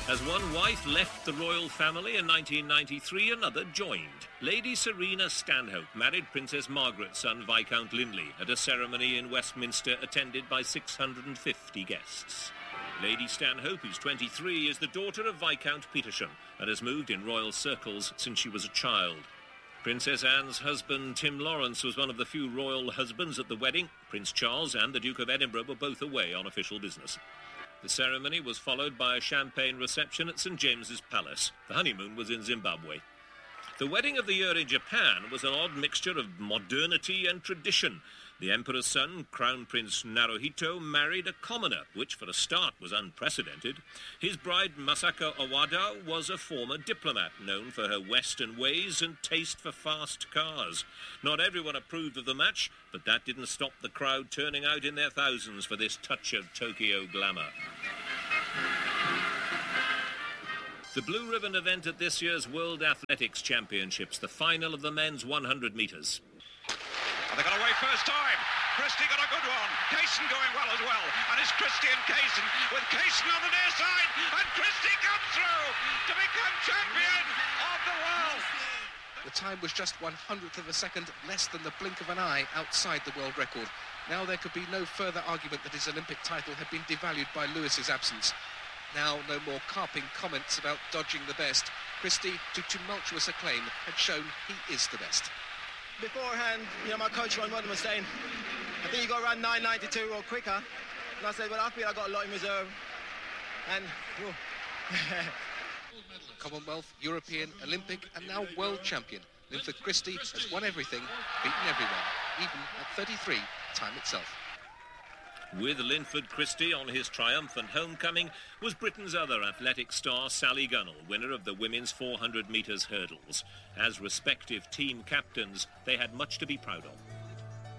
As one wife left the royal family in 1993, another joined. Lady Serena Stanhope married Princess Margaret's son Viscount Linley at a ceremony in Westminster attended by 650 guests. Lady Stanhope, who's 23, is the daughter of Viscount Petersham and has moved in royal circles since she was a child. Princess Anne's husband, Tim Lawrence, was one of the few royal husbands at the wedding. Prince Charles and the Duke of Edinburgh were both away on official business. The ceremony was followed by a champagne reception at St James's Palace. The honeymoon was in Zimbabwe. The wedding of the year in Japan was an odd mixture of modernity and tradition. The emperor's son, Crown Prince Naruhito, married a commoner, which for a start was unprecedented. His bride, Masako Owada, was a former diplomat known for her Western ways and taste for fast cars. Not everyone approved of the match, but that didn't stop the crowd turning out in their thousands for this touch of Tokyo glamour. The blue ribbon event at this year's World Athletics Championships, the final of the men's 100 metres. They got away first time. Christie got a good one. Kaysen going well as well. And it's Christie and Kaysen with Kaysen on the near side. And Christie comes through to become champion of the world. The time was just 100th of a second less than the blink of an eye outside the world record. Now there could be no further argument that his Olympic title had been devalued by Lewis's absence. Now no more carping comments about dodging the best. Christie, to tumultuous acclaim, had shown he is the best. Beforehand, my coach Ron Rodham was saying, I think you got to run 9.92 or quicker. And I said, well, I feel I got a lot in reserve. And, Commonwealth, European, Olympic, and now world champion. Linford Christie has won everything, beaten everyone, even at 33, time itself. With Linford Christie on his triumphant homecoming was Britain's other athletic star, Sally Gunnell, winner of the women's 400 metres hurdles. As respective team captains, they had much to be proud of.